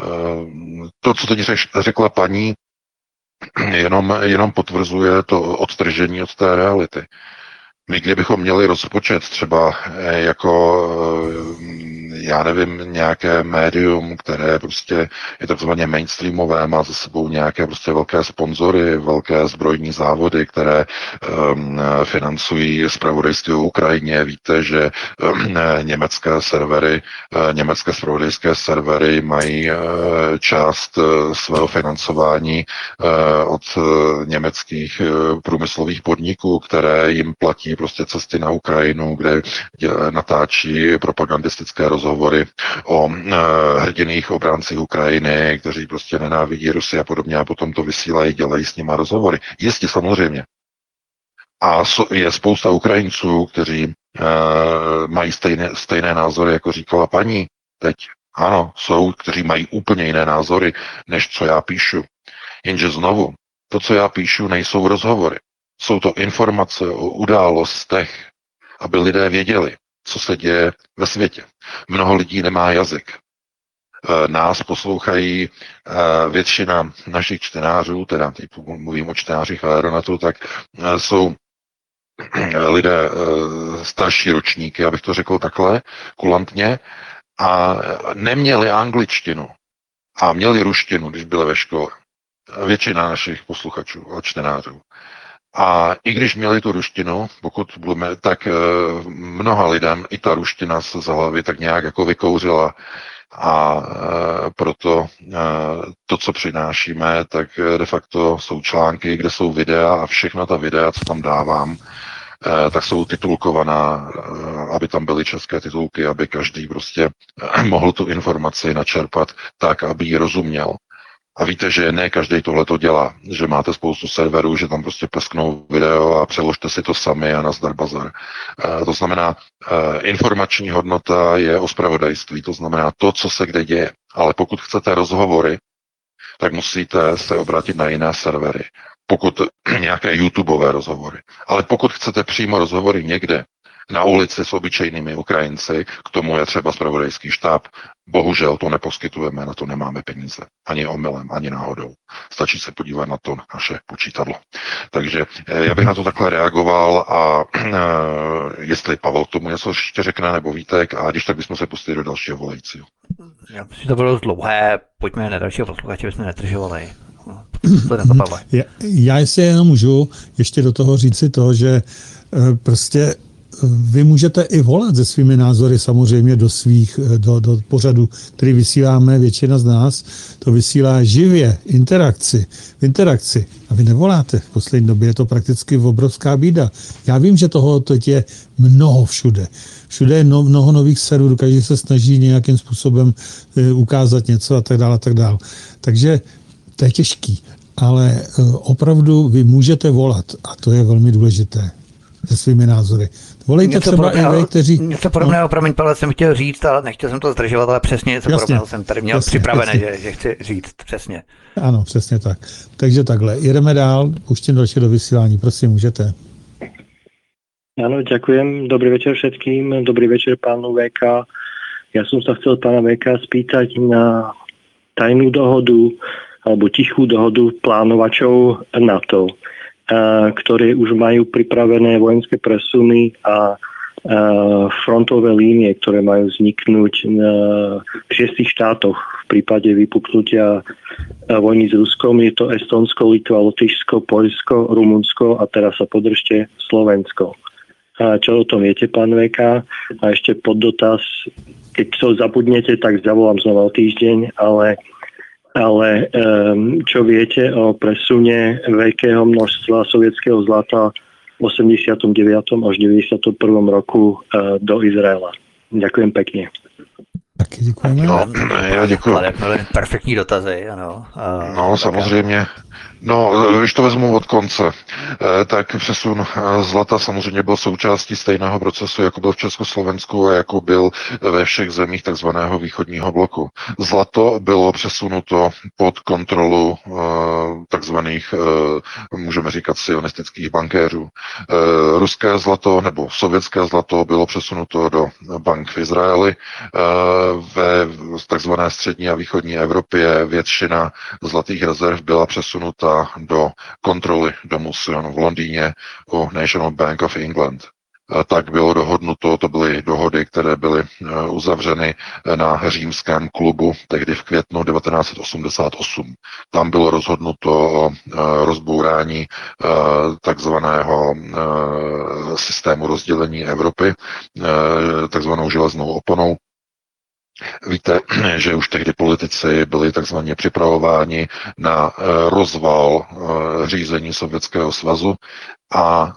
to, co teď řekla paní, jenom, jenom potvrzuje to odtržení od té reality. My kdybychom měli rozpočet třeba jako, já nevím, nějaké médium, které prostě je takzvaně mainstreamové, má za sebou nějaké prostě velké sponzory, velké zbrojní závody, které um, financují zpravodajství o Ukrajině. Víte, že um, německé servery, uh, německé zpravodajské servery mají uh, část uh, svého financování uh, od uh, německých uh, průmyslových podniků, které jim platí prostě cesty na Ukrajinu, kde natáčí propagandistické rozhovory o e, hrdinných obráncích Ukrajiny, kteří prostě nenávidí Rusy a podobně a potom to vysílají, dělají s nima rozhovory. Jistě, samozřejmě. A so, je spousta Ukrajinců, kteří e, mají stejné, stejné názory, jako říkala paní teď. Ano, jsou, kteří mají úplně jiné názory, než co já píšu. Jenže znovu, to, co já píšu, nejsou rozhovory. Jsou to informace o událostech, aby lidé věděli, co se děje ve světě. Mnoho lidí nemá jazyk. Nás poslouchají většina našich čtenářů, teda teď mluvím o čtenářích Aeronetu, tak jsou lidé starší ročníky, abych to řekl takhle, kulantně, a neměli angličtinu a měli ruštinu, když byli ve škole. Většina našich posluchačů a čtenářů. A i když měli tu ruštinu, pokud budeme, tak e, mnoha lidem i ta ruština se z hlavy tak nějak jako vykouřila. A e, proto e, to, co přinášíme, tak de facto jsou články, kde jsou videa a všechna ta videa, co tam dávám, e, tak jsou titulkovaná, e, aby tam byly české titulky, aby každý prostě e, mohl tu informaci načerpat tak, aby ji rozuměl. A víte, že ne každý tohle to dělá, že máte spoustu serverů, že tam prostě plesknou video a přeložte si to sami a nazdar bazar. E, to znamená, e, informační hodnota je o zpravodajství, to znamená to, co se kde děje. Ale pokud chcete rozhovory, tak musíte se obrátit na jiné servery. Pokud nějaké YouTubeové rozhovory. Ale pokud chcete přímo rozhovory někde, na ulici s obyčejnými Ukrajinci, k tomu je třeba zpravodajský štáb. Bohužel to neposkytujeme, na to nemáme peníze. Ani omylem, ani náhodou. Stačí se podívat na to naše počítadlo. Takže já bych na to takhle reagoval a e, jestli Pavel k tomu něco ještě řekne, nebo Vítek, a když tak bychom se pustili do dalšího volajícího. Já myslím, že to bylo dlouhé, pojďme na dalšího posluchače, bychom netržovali. Já, já jestli jenom můžu ještě do toho říct si to, že e, prostě vy můžete i volat se svými názory samozřejmě do svých, do, do pořadu, který vysíláme, většina z nás to vysílá živě, interakci, v interakci. A vy nevoláte. V poslední době je to prakticky obrovská bída. Já vím, že toho teď je mnoho všude. Všude je no, mnoho nových serverů, každý se snaží nějakým způsobem e, ukázat něco a tak dále, a tak dále. Takže to je těžký. Ale e, opravdu vy můžete volat a to je velmi důležité. Se svými názory. Volejte něco třeba i vy, kteří... Něco podobného, no. Promiň, Pavel, jsem chtěl říct, ale nechtěl jsem to zdržovat, ale přesně něco podobného jsem tady měl jasně, připravené, jasně. Že, že chci říct, přesně. Ano, přesně tak. Takže takhle, jedeme dál, pustím další do vysílání, prosím, můžete. Áno, ďakujem. Dobrý večer všetkým, dobrý večer pánu vé ká. Ja som sa chcel pána vé ká spýtať na tajnú dohodu alebo tichú dohodu plánovačov NATO, ktorí už majú pripravené vojenské presuny a frontové línie, ktoré majú vzniknúť v šiestich štátoch v prípade vypuknutia vojny s Ruskom. Je to Estónsko, Litva, Lotyšsko, Poľsko, Rumunsko a teraz sa podržte Slovensko. A čo o tom viete, pán vé ká? A ešte poddotaz, keď to zabudnete, tak zavolám znova o týždeň, ale, ale um, čo viete o presune veľkého množstva sovietského zlata v osemdesiatom deviatom až deväťdesiatom prvom roku uh, do Izraela? Ďakujem pekne. Taky děkujeme. No, já děkuji. Ale jakmile perfektní dotazy, ano. A, No, samozřejmě. No, když to vezmu od konce, tak přesun zlata samozřejmě byl součástí stejného procesu, jako byl v Československu a jako byl ve všech zemích takzvaného východního bloku. Zlato bylo přesunuto pod kontrolu takzvaných, můžeme říkat, sionistických bankéřů. Ruské zlato nebo sovětské zlato bylo přesunuto do bank v Izraeli. Ve takzvané střední a východní Evropě většina zlatých rezerv byla přesunuta do kontroly domu Sion v Londýně u National Bank of England. Tak bylo dohodnuto, to byly dohody, které byly uzavřeny na římském klubu tehdy v květnu devatenáct set osmdesát osm. Tam bylo rozhodnuto o rozbourání takzvaného systému rozdělení Evropy, takzvanou železnou oponou. Víte, že už tehdy politici byli takzvaně připravováni na rozval řízení Sovětského svazu a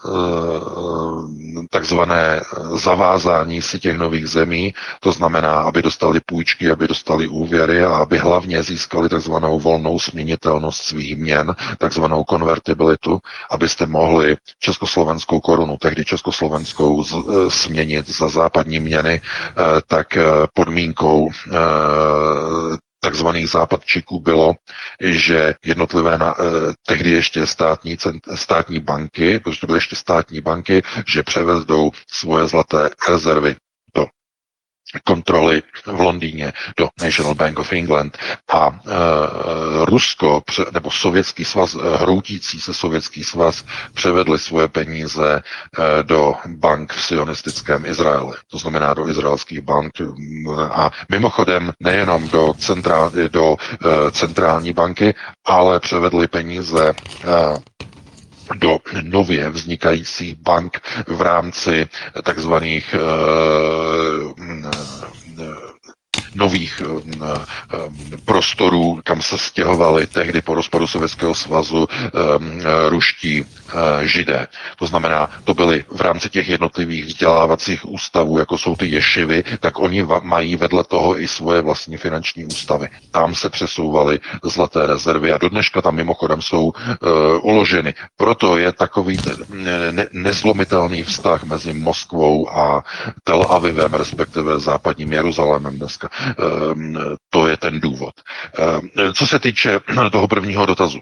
takzvané zavázání si těch nových zemí, to znamená, aby dostali půjčky, aby dostali úvěry a aby hlavně získali takzvanou volnou směnitelnost svých měn, takzvanou konvertibilitu, abyste mohli československou korunu, tehdy československou směnit za západní měny, tak podmínkou takzvaných západčíků bylo, že jednotlivé na, eh, tehdy ještě státní, státní banky, protože to byly ještě státní banky, že převedou svoje zlaté rezervy do kontroly v Londýně do National Bank of England a e, Rusko nebo Sovětský svaz, hroutící se Sovětský svaz převedli svoje peníze e, do bank v sionistickém Izraeli, to znamená do izraelských bank a mimochodem nejenom do, centrál, do e, centrální banky, ale převedli peníze e, do nově vznikajících bank v rámci takzvaných uh, nových prostorů, kam se stěhovali tehdy po rozpadu Sovětského svazu ruští židé. To znamená, to byly v rámci těch jednotlivých vzdělávacích ústavů, jako jsou ty ješivy, tak oni mají vedle toho i svoje vlastní finanční ústavy. Tam se přesouvaly zlaté rezervy a do dneška tam mimochodem jsou uh, uloženy. Proto je takový ne- nezlomitelný vztah mezi Moskvou a Tel Avivem, respektive západním Jeruzalémem dneska. To je ten důvod. Co se týče toho prvního dotazu,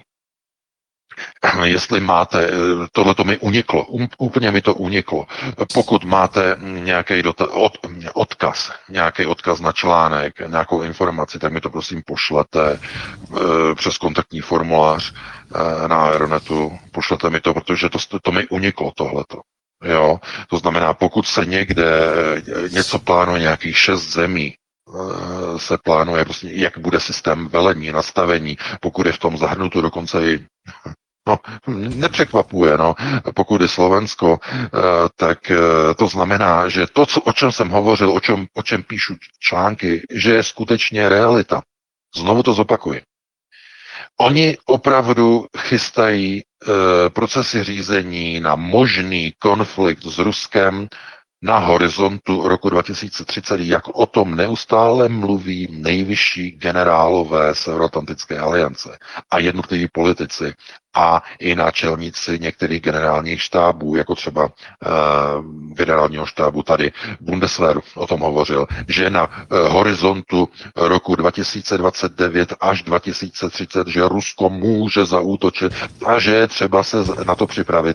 jestli máte, tohle to mi uniklo, úplně mi to uniklo. Pokud máte nějaký dota, od, odkaz, nějaký odkaz na článek, nějakou informaci, tak mi to prosím pošlete přes kontaktní formulář na Aeronetu, pošlete mi to, protože to, to mi uniklo tohleto. Jo, to znamená, pokud se někde něco plánuje, nějakých šest zemí, se plánuje, prostě, jak bude systém velení, nastavení, pokud je v tom zahrnuto dokonce i, no, nepřekvapuje, no, pokud je Slovensko, tak to znamená, že to, co, o čem jsem hovořil, o čem, o čem píšu články, že je skutečně realita. Znovu to zopakuji. Oni opravdu chystají e, procesy řízení na možný konflikt s Ruskem na horizontu roku dva tisíce třicet, jak o tom neustále mluví nejvyšší generálové Severoatlantické aliance a jednotliví politici a i náčelníci některých generálních štábů, jako třeba uh, generálního štábu tady Bundeswehru o tom hovořil, že na uh, horizontu roku dva tisíce dvacet devět až dva tisíce třicet, že Rusko může zaútočit a že je třeba se na to připravit.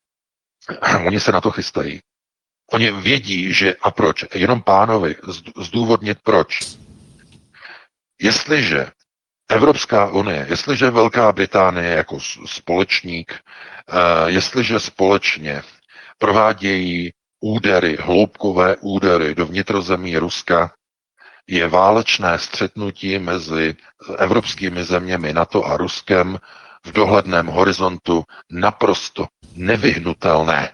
Oni se na to chystají. Oni vědí, že a proč. Jenom pánovi zdůvodnit proč. Jestliže Evropská unie, jestliže Velká Británie jako společník, jestliže společně provádějí údery, hloubkové údery do vnitrozemí Ruska je válečné střetnutí mezi evropskými zeměmi NATO a Ruskem v dohledném horizontu naprosto nevyhnutelné.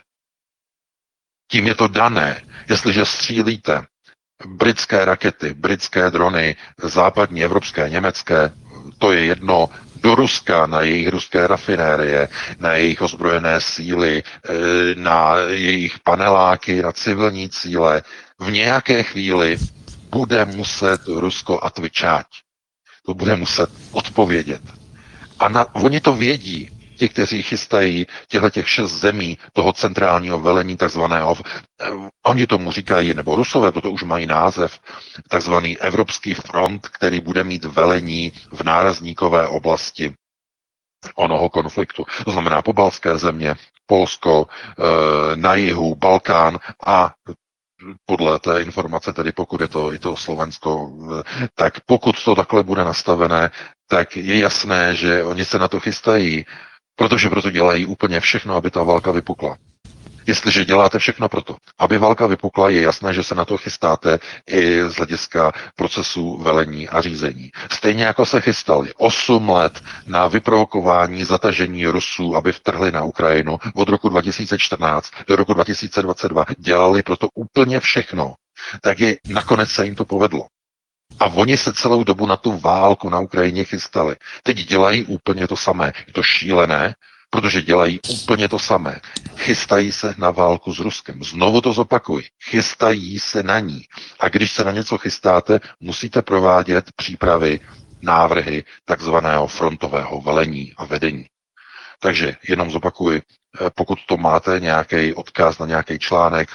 Tím je to dané. Jestliže střílíte britské rakety, britské drony, západní, evropské, německé, to je jedno, do Ruska, na jejich ruské rafinérie, na jejich ozbrojené síly, na jejich paneláky, na civilní cíle, v nějaké chvíli bude muset Rusko atvičát. To bude muset odpovědět. A na, oni to vědí, ti, kteří chystají těchto těch šest zemí toho centrálního velení, takzvaného, oni tomu říkají, nebo Rusové, toto už mají název, takzvaný Evropský front, který bude mít velení v nárazníkové oblasti onoho konfliktu. To znamená pobaltské země, Polsko, na jihu, Balkán a podle té informace, tedy pokud je to, je to Slovensko, tak pokud to takhle bude nastavené, tak je jasné, že oni se na to chystají, protože proto dělají úplně všechno, aby ta válka vypukla. Jestliže děláte všechno proto, aby válka vypukla, je jasné, že se na to chystáte i z hlediska procesu velení a řízení. Stejně jako se chystali osm let na vyprovokování zatažení Rusů, aby vtrhli na Ukrajinu od roku dva tisíce čtrnáct do roku dva tisíce dvacet dva, dělali proto úplně všechno, tak je nakonec se jim to povedlo. A oni se celou dobu na tu válku na Ukrajině chystali. Teď dělají úplně to samé. Je to šílené, protože dělají úplně to samé. Chystají se na válku s Ruskem. Znovu to zopakuji. Chystají se na ní. A když se na něco chystáte, musíte provádět přípravy, návrhy takzvaného frontového velení a vedení. Takže jenom zopakuji, pokud to máte nějaký odkaz na nějaký článek,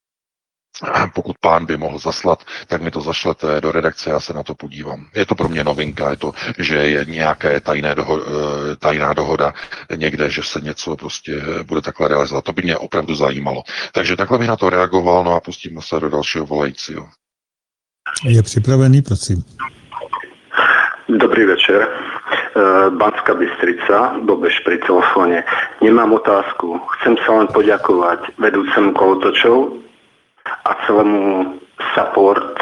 pokud pán by mohl zaslat, tak mi to zašlete do redakce, já se na to podívám. Je to pro mě novinka, je to, že je nějaké tajné doho- tajná dohoda někde, že se něco prostě bude takhle realizovat. To by mě opravdu zajímalo. Takže takhle bych na to reagoval, no a pustíme se do dalšího volajícího. Je připravený, prosím. Dobrý večer. Banská Bystrica, Bobeš pri telefóne. Nemám otázku. Chcem sa len poďakovať vedúcemu kolotočov a celému support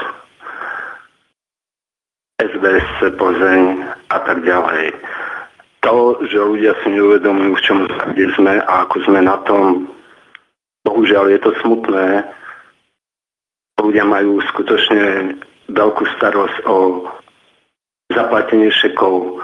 es bé es Plzeň a tak ďalej. To, že ľudia si neuvedomujú, v čom kde sme a ako sme na tom, bohužiaľ je to smutné. Ľudia majú skutočne veľkú starosť o zaplatenie šekov.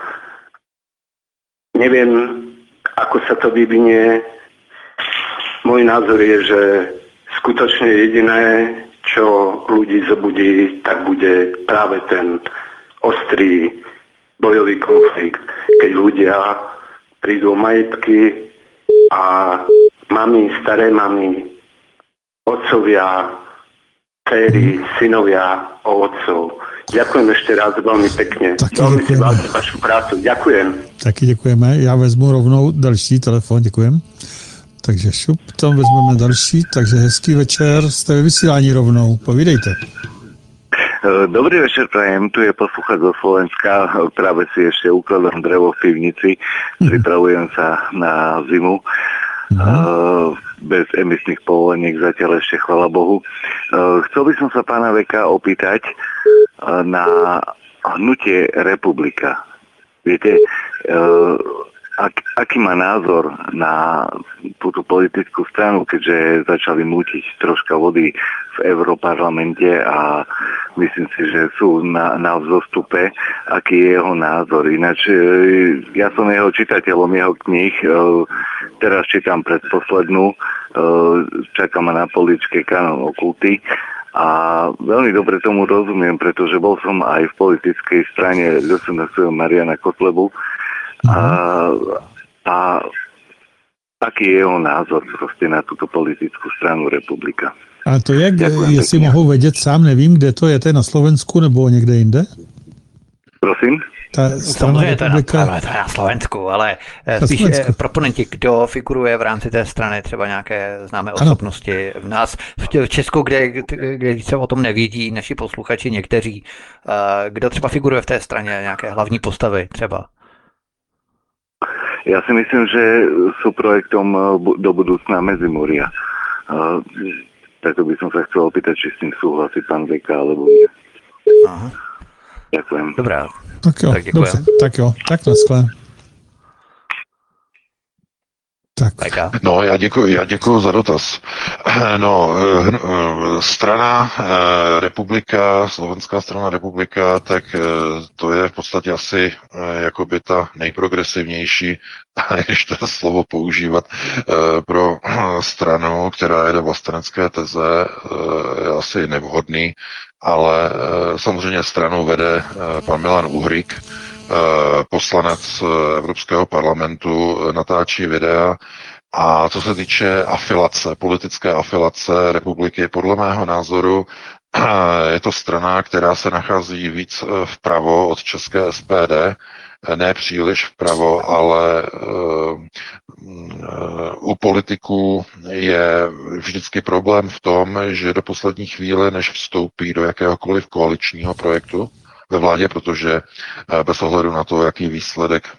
Neviem, ako sa to vyvinie. Môj názor je, že skutočne jediné, čo ľudí zobudí, tak bude práve ten ostrý bojový konflikt, keď ľudia prídu o majetky a mami, staré mami, otcovia, dcery, synovia o otcov. Ďakujem ešte raz veľmi pekne. Taky Veľmi si děkujeme. vážim vašu prácu. Ďakujem. Taky děkujeme. Já vezmu rovnou další telefon, děkujem. Takže šup, tam vezmeme další, takže hezký večer, jste ve vysílání rovnou, povídejte. Dobrý večer, prajem, tu je posluchač zo Slovenska, práve si ešte ukladám drevo v pivnici, pripravujem sa na zimu, uh, bez emisných povoleniek zatiaľ ešte, chvala Bohu. Uh, chcel by som sa pána Veka opýtať uh, na hnutie Republika. Viete, uh, Ak, aký má názor na túto politickú stranu, keďže začali mútiť troška vody v Europarlamente a myslím si, že sú na, na vzostupe, aký je jeho názor. Ináč ja som jeho čitateľom jeho kníh, teraz čítam predposlednú, čakám na poličke Kanon okulty a veľmi dobre tomu rozumiem, pretože bol som aj v politickej strane es en es Mariana Kotlebu. A, a aký je jeho názor prostě na tuto politickou stranu Republika? A to jak, Děkujem jestli pěkně. mohu vědět sám, nevím, kde to je, to je na Slovensku nebo někde jinde? Prosím? Ta strana Samozřejmě to je, na, Republika, ale to je na Slovensku, ale eh, Na spíš Slovensku. eh, proponenti, kdo figuruje v rámci té strany, třeba nějaké známé Ano. osobnosti v nás, v Tě- v Česku, kde, kde se o tom nevědí naši posluchači někteří, eh, kdo třeba figuruje v té straně, nějaké hlavní postavy třeba. Ja si myslím, že sú projektom do budúcna Medzimoria. preto by som sa chcel opýtať, či s tým súhlasí pán Veka, alebo nie. Aha. Ďakujem. Dobrá. Tak jo, Tak děkujem. dobře, tak jo, tak naschle. Tak. Veka. No, já děkuji, já děkuji za dotaz. No, strana republika, slovenská strana republika, tak to je v podstatě asi jakoby ta nejprogresivnější, když to slovo používat, pro stranu, která jede vlastenecké teze, je asi nevhodný, ale samozřejmě stranu vede pan Milan Uhrik, poslanec Evropského parlamentu, natáčí videa. A co se týče afilace, politické afilace republiky, podle mého názoru je to strana, která se nachází víc vpravo od české S P D, ne příliš vpravo, ale uh, u politiků je vždycky problém v tom, že do poslední chvíle, než vstoupí do jakéhokoliv koaličního projektu ve vládě, protože bez ohledu na to, jaký výsledek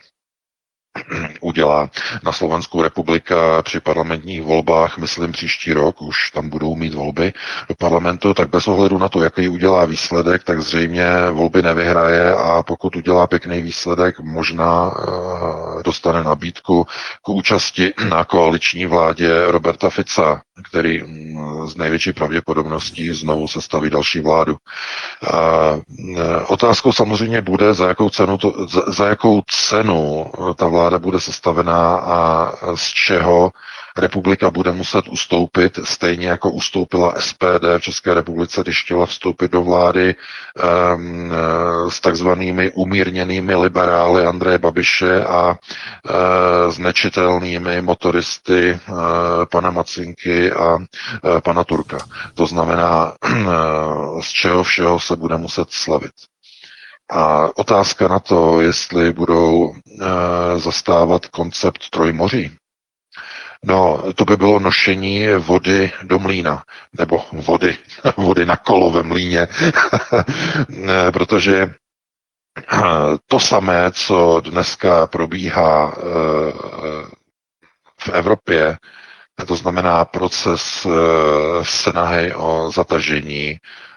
udělá na Slovenskou republika při parlamentních volbách, myslím příští rok, už tam budou mít volby do parlamentu, tak bez ohledu na to, jaký udělá výsledek, tak zřejmě volby nevyhraje a pokud udělá pěkný výsledek, možná uh, dostane nabídku k účasti na koaliční vládě Roberta Fica, který z největší pravděpodobností znovu sestaví další vládu. Uh, otázkou samozřejmě bude, za jakou cenu, to, za, za jakou cenu ta vláda bude sestavená a z čeho republika bude muset ustoupit, stejně jako ustoupila S P D v České republice, když chtěla vstoupit do vlády um, s takzvanými umírněnými liberály Andreje Babiše a uh, s nečitelnými motoristy uh, pana Macinky a uh, pana Turka. To znamená, uh, z čeho všeho se bude muset slavit. A otázka na to, jestli budou e, zastávat koncept trojmoří. No, to by bylo nošení vody do mlýna, nebo vody, vody na kolo ve mlýně, protože to samé, co dneska probíhá e, v Evropě, to znamená proces e, snahy o zatažení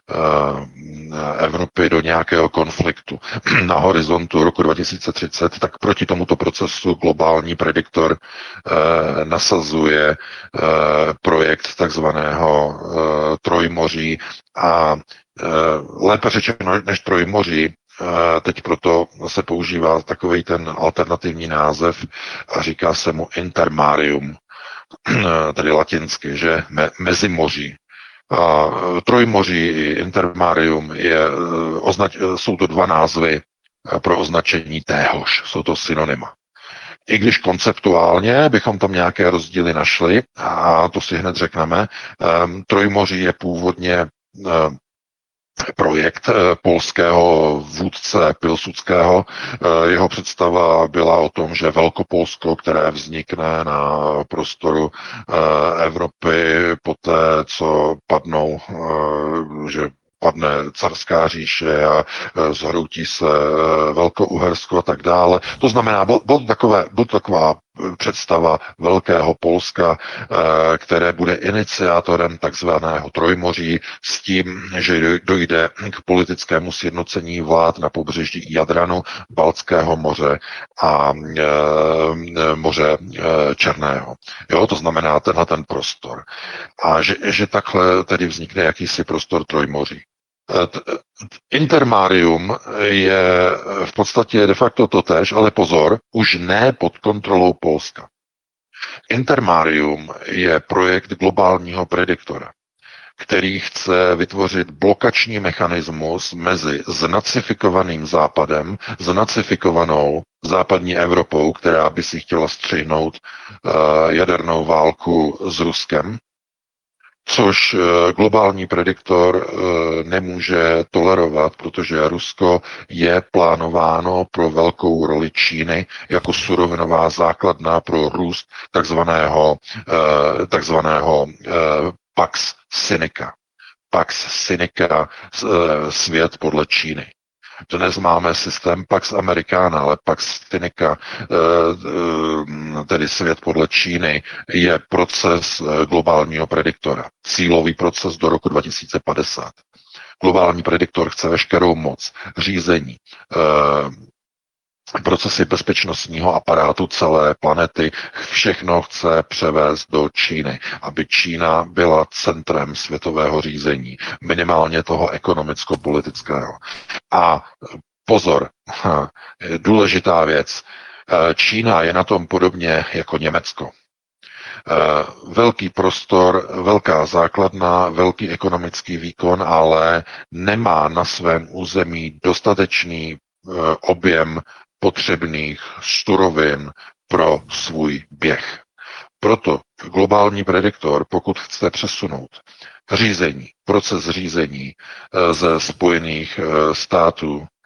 Evropy do nějakého konfliktu na horizontu roku dva tisíce třicet, tak proti tomuto procesu globální prediktor eh, nasazuje eh, projekt takzvaného eh, trojmoří a eh, lépe řečeno než trojmoří, eh, teď proto se používá takový ten alternativní název a říká se mu intermarium, tedy latinsky, že me, mezimoří. A trojmoří i intermarium je, označ, jsou to dva názvy pro označení téhož, jsou to synonyma. I když konceptuálně bychom tam nějaké rozdíly našli, a to si hned řekneme, trojmoří je původně projekt polského vůdce Pilsudského. Jeho představa byla o tom, že Velkopolsko, které vznikne na prostoru Evropy poté, co padnou, že padne carská říše a zhroutí se Velkouhersko a tak dále. To znamená, byl, byl, takové, byl taková představa Velkého Polska, které bude iniciátorem takzvaného trojmoří s tím, že dojde k politickému sjednocení vlád na pobřeží Jadranu, Baltského moře a moře Černého. Jo, to znamená tenhle ten prostor. A že, že takhle tedy vznikne jakýsi prostor trojmoří. Intermarium je v podstatě de facto totéž, ale pozor, už ne pod kontrolou Polska. Intermarium je projekt globálního prediktora, který chce vytvořit blokační mechanismus mezi znacifikovaným Západem, znacifikovanou západní Evropou, která by si chtěla střihnout uh, jadernou válku s Ruskem, což globální prediktor nemůže tolerovat, protože Rusko je plánováno pro velkou roli Číny jako surovinová základna pro růst takzvaného, takzvaného Pax Sinica. Pax Sinica, svět podle Číny. Dnes máme systém Pax Americana, ale Pax Finica, tedy svět podle Číny, je proces globálního prediktora. Cílový proces do roku dva tisíce padesát. Globální prediktor chce veškerou moc, řízení, procesy bezpečnostního aparátu celé planety, všechno chce převést do Číny, aby Čína byla centrem světového řízení, minimálně toho ekonomicko-politického. A pozor, důležitá věc, Čína je na tom podobně jako Německo. Velký prostor, velká základna, velký ekonomický výkon, ale nemá na svém území dostatečný objem potřebných surovin pro svůj běh. Proto globální prediktor, pokud chce přesunout řízení, proces řízení ze Spojených států